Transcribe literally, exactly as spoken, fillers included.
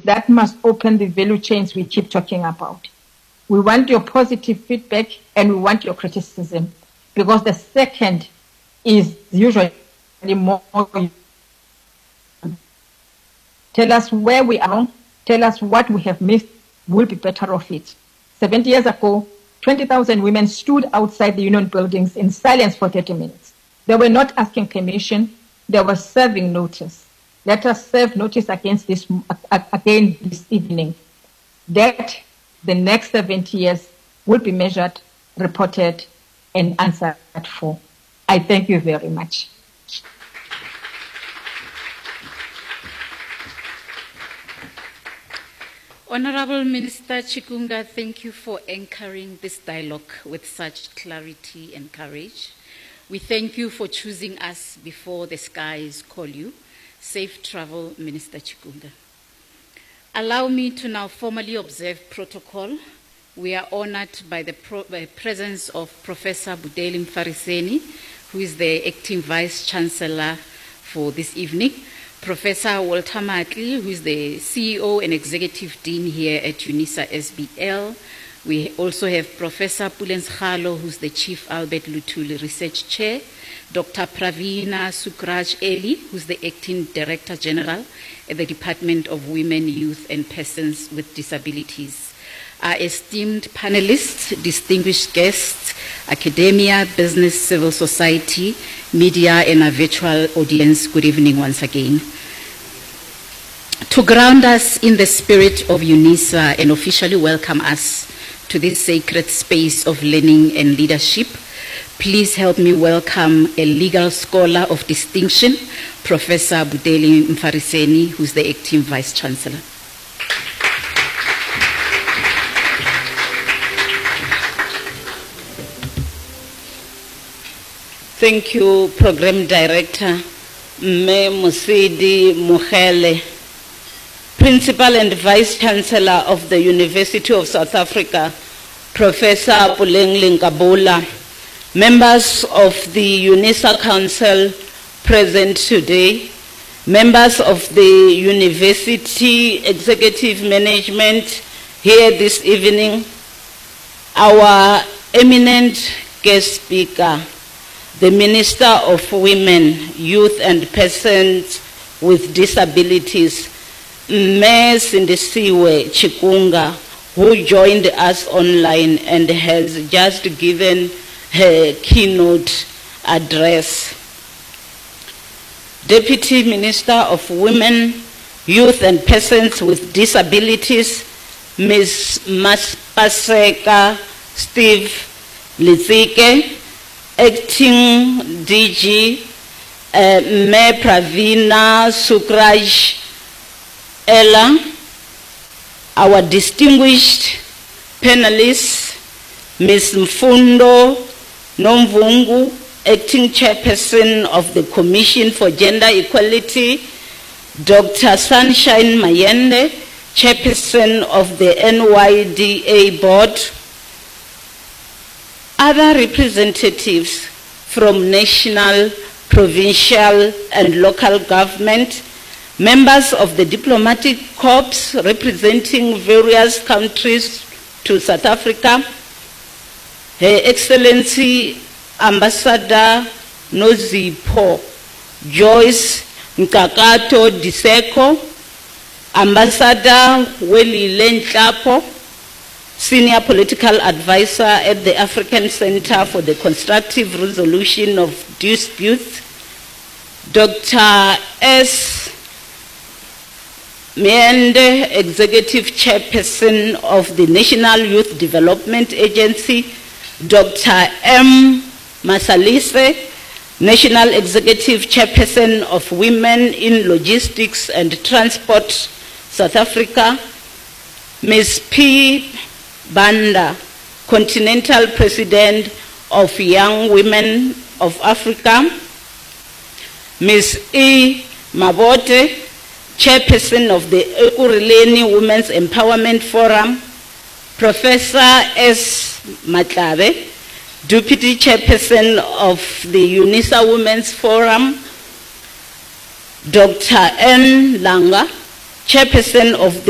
that must open the value chains we keep talking about. We want your positive feedback and we want your criticism, because the second is usually more. Tell us where we are wrong, tell us what we have missed, we'll be better off it. seventy years ago, twenty thousand women stood outside the union buildings in silence for thirty minutes. They were not asking permission, they were serving notice. Let us serve notice against this again this evening, that the next seventy years will be measured, reported, and answered for. I thank you very much. Honorable Minister Chikunga, thank you for anchoring this dialogue with such clarity and courage. We thank you for choosing us before the skies call you. Safe travel, Minister Chikunga. Allow me to now formally observe protocol. We are honored by the pro by presence of Professor Budelli Mfariseni, who is the acting Vice Chancellor for this evening. Professor Walter Matli, who is the C E O and Executive Dean here at UNISA S B L. We also have Professor Pulens Khalo, who is the Chief Albert Luthuli Research Chair. Doctor Pravina Sukraj Eli, who is the Acting Director General at the Department of Women, Youth and Persons with Disabilities. Our esteemed panelists, distinguished guests, academia, business, civil society, media, and our virtual audience, good evening once again. To ground us in the spirit of UNISA and officially welcome us to this sacred space of learning and leadership, please help me welcome a legal scholar of distinction, Professor Budelli Mfariseni, who's the acting Vice Chancellor. Thank you, Program Director Me Musidi Mukhele, Principal and Vice Chancellor of the University of South Africa, Professor Puleng Nkabula, members of the UNISA Council present today, members of the University Executive Management here this evening, our eminent guest speaker, the Minister of Women, Youth and Persons with Disabilities, Mme Sindisiwe Chikunga, who joined us online and has just given her keynote address. Deputy Minister of Women, Youth and Persons with Disabilities, Miz Maspaseka Steve Lizike, Acting D G, uh, Me Pravina Sukraj Ella, our distinguished panelists, Miz Mfundo Nomvungu, Acting Chairperson of the Commission for Gender Equality, Doctor Sunshine Mayende, Chairperson of the N Y D A Board, other representatives from national, provincial, and local government, members of the diplomatic corps representing various countries to South Africa, Her Excellency Ambassador Nozipho Joyce Nkakato Diseko, Ambassador Welile Nhlapo, Senior Political Advisor at the African Center for the Constructive Resolution of Disputes, Doctor S. Miende, Executive Chairperson of the National Youth Development Agency, Doctor M. Masalise, National Executive Chairperson of Women in Logistics and Transport, South Africa, Miz P. Banda, Continental President of Young Women of Africa, Miz E. Mabote, Chairperson of the Ekurhuleni Women's Empowerment Forum, Professor S. Matlabe, Deputy Chairperson of the UNISA Women's Forum, Doctor N. Langa, Chairperson of the